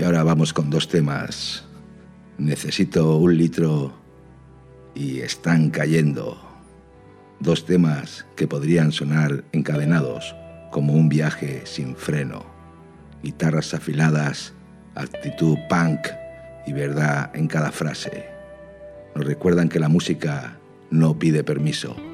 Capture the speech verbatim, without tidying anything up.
ahora vamos con dos temas. Necesito un litro y Están cayendo. Dos temas que podrían sonar encadenados como un viaje sin freno. Guitarras afiladas, actitud punk y verdad en cada frase. Nos recuerdan que la música no pide permiso.